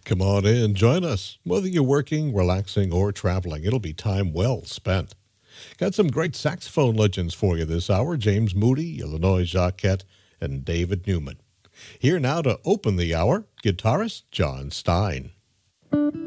Come on in, join us. Whether you're working, relaxing, or traveling, it'll be time well spent. Got some great saxophone legends for you this hour: James Moody, Illinois Jacquet, and David Newman. Here now to open the hour, guitarist John Stein.